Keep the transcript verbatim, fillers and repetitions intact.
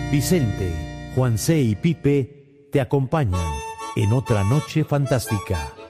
Vicente, Juan C. y Pipe te acompañan en otra noche fantástica.